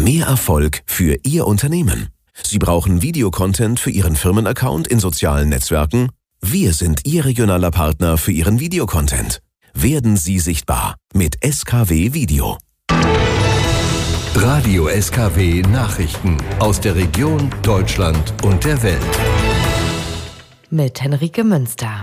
Mehr Erfolg für Ihr Unternehmen. Sie brauchen Videocontent für Ihren Firmenaccount in sozialen Netzwerken? Wir sind Ihr regionaler Partner für Ihren Videocontent. Werden Sie sichtbar mit SKW Video. Radio SKW Nachrichten aus der Region, Deutschland und der Welt. Mit Henrike Münster.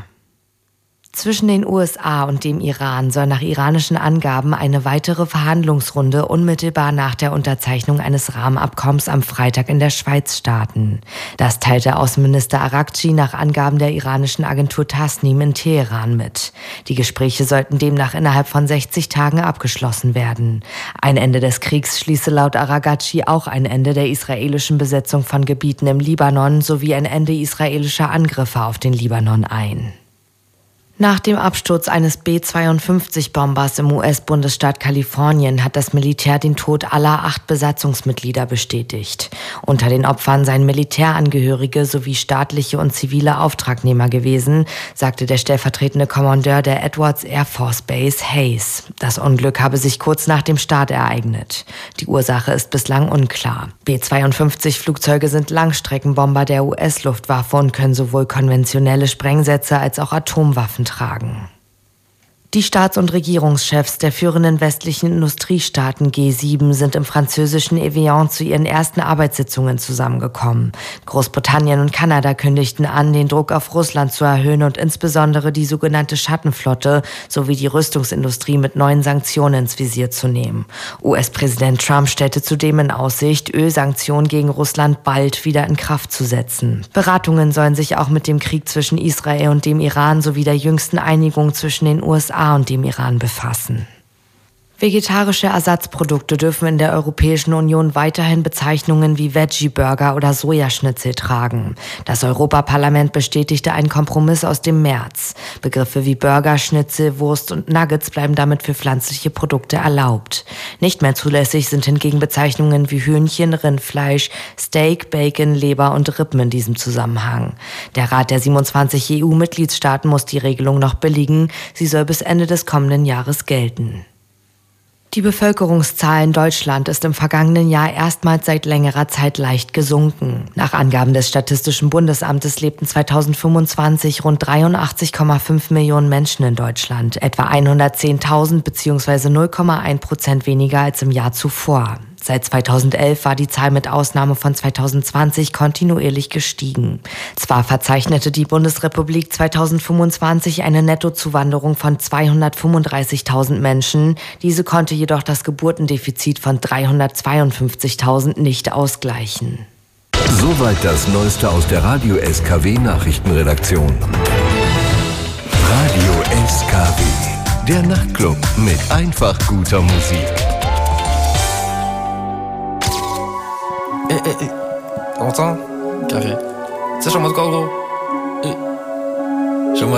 Zwischen den USA und dem Iran soll nach iranischen Angaben eine weitere Verhandlungsrunde unmittelbar nach der Unterzeichnung eines Rahmenabkommens am Freitag in der Schweiz starten. Das teilte Außenminister Araghchi nach Angaben der iranischen Agentur Tasnim in Teheran mit. Die Gespräche sollten demnach innerhalb von 60 Tagen abgeschlossen werden. Ein Ende des Kriegs schließe laut Araghchi auch ein Ende der israelischen Besetzung von Gebieten im Libanon sowie ein Ende israelischer Angriffe auf den Libanon ein. Nach dem Absturz eines B-52-Bombers im US-Bundesstaat Kalifornien hat das Militär den Tod aller 8 Besatzungsmitglieder bestätigt. Unter den Opfern seien Militärangehörige sowie staatliche und zivile Auftragnehmer gewesen, sagte der stellvertretende Kommandeur der Edwards Air Force Base, Hayes. Das Unglück habe sich kurz nach dem Start ereignet. Die Ursache ist bislang unklar. B-52-Flugzeuge sind Langstreckenbomber der US-Luftwaffe und können sowohl konventionelle Sprengsätze als auch Atomwaffen tragen. Die Staats- und Regierungschefs der führenden westlichen Industriestaaten G7 sind im französischen Evian zu ihren ersten Arbeitssitzungen zusammengekommen. Großbritannien und Kanada kündigten an, den Druck auf Russland zu erhöhen und insbesondere die sogenannte Schattenflotte sowie die Rüstungsindustrie mit neuen Sanktionen ins Visier zu nehmen. US-Präsident Trump stellte zudem in Aussicht, Ölsanktionen gegen Russland bald wieder in Kraft zu setzen. Beratungen sollen sich auch mit dem Krieg zwischen Israel und dem Iran sowie der jüngsten Einigung zwischen den USA und dem Iran befassen. Vegetarische Ersatzprodukte dürfen in der Europäischen Union weiterhin Bezeichnungen wie Veggie-Burger oder Sojaschnitzel tragen. Das Europaparlament bestätigte einen Kompromiss aus dem März. Begriffe wie Burger, Schnitzel, Wurst und Nuggets bleiben damit für pflanzliche Produkte erlaubt. Nicht mehr zulässig sind hingegen Bezeichnungen wie Hühnchen, Rindfleisch, Steak, Bacon, Leber und Rippen in diesem Zusammenhang. Der Rat der 27 EU-Mitgliedstaaten muss die Regelung noch billigen. Sie soll bis Ende des kommenden Jahres gelten. Die Bevölkerungszahl in Deutschland ist im vergangenen Jahr erstmals seit längerer Zeit leicht gesunken. Nach Angaben des Statistischen Bundesamtes lebten 2025 rund 83,5 Millionen Menschen in Deutschland, etwa 110.000 bzw. 0,1% weniger als im Jahr zuvor. Seit 2011 war die Zahl mit Ausnahme von 2020 kontinuierlich gestiegen. Zwar verzeichnete die Bundesrepublik 2025 eine Nettozuwanderung von 235.000 Menschen, diese konnte jedoch das Geburtendefizit von 352.000 nicht ausgleichen. Soweit das Neueste aus der Radio SKW Nachrichtenredaktion. Radio SKW, der Nachtclub mit einfach guter Musik. On entend? Carré. Ça, je suis en mode quoi, gros?